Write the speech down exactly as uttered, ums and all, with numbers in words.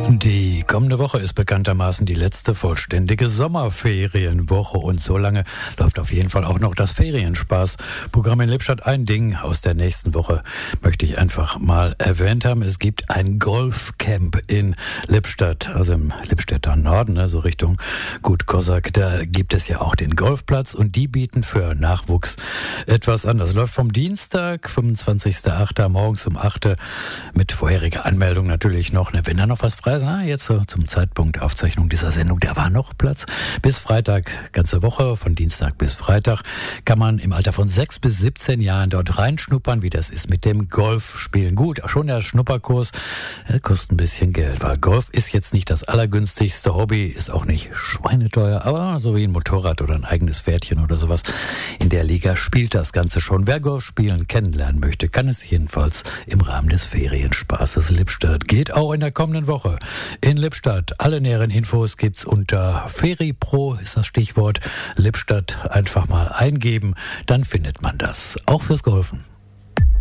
Die kommende Woche ist bekanntermaßen die letzte vollständige Sommerferienwoche und so lange läuft auf jeden Fall auch noch das Ferienspaß-Programm in Lippstadt. Ein Ding aus der nächsten Woche möchte ich einfach mal erwähnt haben. Es gibt ein Golfcamp in Lippstadt, also im Lippstädter Norden, ne, so Richtung Gut Kossak. Da gibt es ja auch den Golfplatz und die bieten für Nachwuchs etwas an. Das läuft vom Dienstag, fünfundzwanzigsten achten morgens um acht mit vorheriger Anmeldung natürlich noch. Ne, wenn da noch was frei ist, ah, jetzt so zum Zeitpunkt Aufzeichnung dieser Sendung, da war noch Platz. Bis Freitag, ganze Woche, von Dienstag bis Freitag, kann man im Alter von sechs bis siebzehn Jahren dort reinschnuppern, wie das ist mit dem Golfspielen. Gut, schon der Schnupperkurs äh, kostet ein bisschen Geld, weil Golf ist jetzt nicht das allergünstigste Hobby, ist auch nicht schweineteuer, aber so wie ein Motorrad oder ein eigenes Pferdchen oder sowas. In der Liga spielt das Ganze schon. Wer Golf spielen kennenlernen möchte, kann es jedenfalls im Rahmen des Ferienspaßes Lippstadt. Geht auch in der kommenden Woche in Lippstadt. Alle näheren Infos gibt's unter Feripro, ist das Stichwort. Lippstadt einfach mal eingeben, dann findet man das. Auch fürs Golfen.